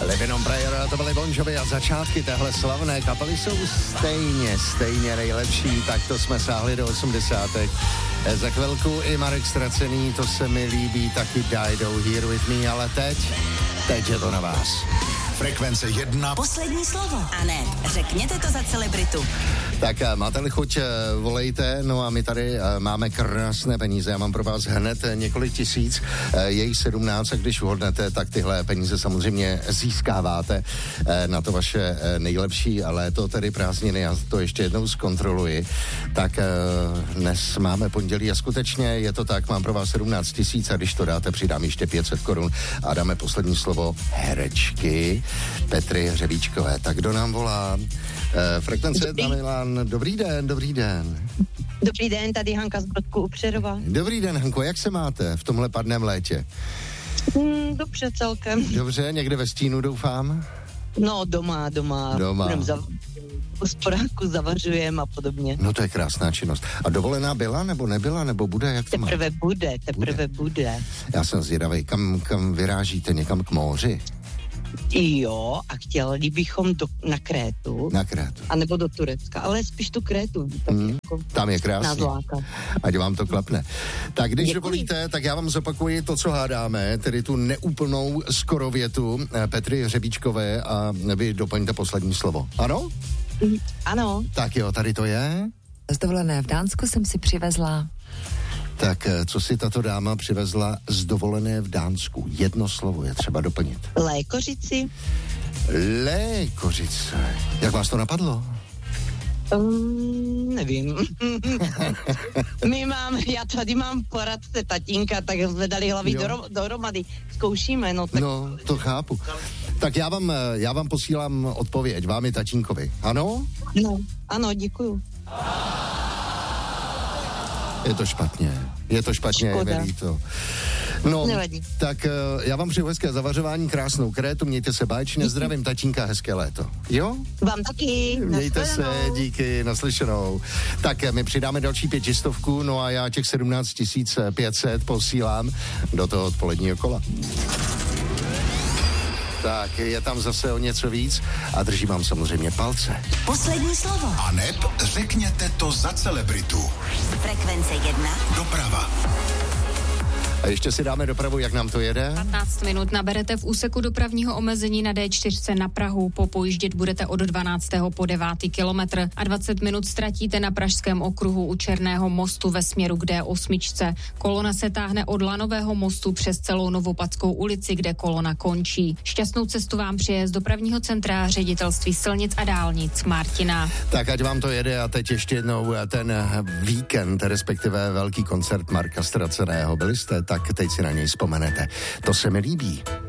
Living on Prayer, to byly Bon Jovi a začátky téhle slavné kapely jsou stejně nejlepší, tak to jsme sáhli do 80. Za chvilku i Marek Ztracený, to se mi líbí, taky Die Do Here With Me, ale teď je to na vás. Frekvence 1. Poslední slovo. A ne, řekněte to za celebritu. Tak máte-li chuť, volejte, no a my tady máme krásné peníze. Já mám pro vás hned několik tisíc, je jich 17 a když uhodnete, tak tyhle peníze samozřejmě získáváte na to vaše nejlepší léto, tedy prázdniny. Já to ještě jednou zkontroluji. Tak dnes máme pondělí a skutečně je to tak, mám pro vás 17 tisíc a když to dáte, přidám ještě 500 korun a dáme poslední slovo herečky Petry Hřebíčkové. Tak kdo nám volá? Frekvence 1 Milan. Dobrý den. Dobrý den, tady Hanka z Brodku u Přerova. Dobrý den, Hanko, jak se máte v tomhle padném létě? Dobře celkem. Dobře, někde ve stínu doufám? No, doma. Hospodářku zavařujeme a podobně. No to je krásná činnost. A dovolená byla, nebo nebyla, nebo bude, jak to má? Teprve bude. Já jsem zvědavej, kam vyrážíte, někam k moři? Jo, a chtěli bychom na Krétu. A nebo do Turecka, ale spíš tu Krétu. Jako tam je krásně. Ať vám to klapne. Tak když dovolíte, tak já vám zopakuji to, co hádáme, tedy tu neúplnou skorovětu Petry Hřebíčkové a vy doplňte poslední slovo. Ano? Ano. Tak jo, tady to je. Z dovolené v Dánsku jsem si přivezla. Tak co si tato dáma přivezla z dovolené v Dánsku? Jedno slovo je třeba doplnit. Lékořici. Jak vás to napadlo? Nevím. Já tady mám poradce tatínka, tak jsme dali hlavy dohromady. Zkoušíme, no tak. No, to chápu. Tak já vám posílám odpověď, vám i tatínkovi. Ano? No, ano, děkuju. Je to špatně, je mi líto. No, nevadí. Tak já vám přeju hezké zavařování, krásnou Krétu, mějte se báječně, zdravím tatínka, hezké léto. Jo? Vám taky. Mějte se, díky, naslyšenou. Tak my přidáme další 500, no a já těch 17 500 posílám do toho odpoledního kola. Tak je tam zase o něco víc a držím vám samozřejmě palce. Poslední slovo. A neb řekněte to za celebritu. Frekvence 1. Doprava. A ještě si dáme dopravu, jak nám to jede? 15 minut naberete v úseku dopravního omezení na D4 na Prahu. Popojíždět budete od 12. po 9. kilometr a 20 minut ztratíte na Pražském okruhu u Černého mostu ve směru k D8. Kolona se táhne od Lanového mostu přes celou Novopadskou ulici, kde kolona končí. Šťastnou cestu vám přeje z dopravního centra Ředitelství silnic a dálnic Martina. Tak ať vám to jede a teď ještě jednou ten víkend, respektive velký koncert Marka Ztraceného. Byli jste, tak teď si na něj vzpomenete. To se mi líbí.